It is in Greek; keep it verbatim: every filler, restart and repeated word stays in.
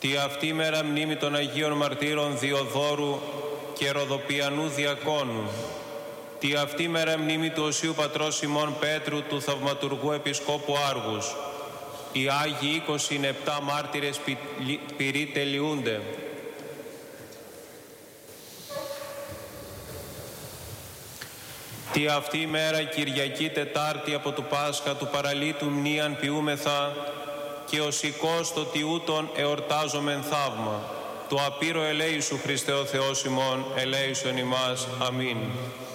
Τη αυτή μέρα μνήμη των Αγίων Μαρτύρων Διοδόρου και Ροδοπιανού Διακόνου. Τη αυτή μέρα μνήμη του Οσίου Πατρός ημών Πέτρου, του Θαυματουργού Επισκόπου Άργους. Οι Άγιοι είκοσι επτά μάρτυρες πυροί τελειούνται. Τη αυτή μέρα Κυριακή Τετάρτη από του Πάσχα του παραλίτου μνήαν ποιούμεθα και ο σηκώς το τιούτον εορτάζομεν θαύμα. Το απείρο ελέησου Χριστέ ο Θεός ημών, ελέησον ημάς. Αμήν.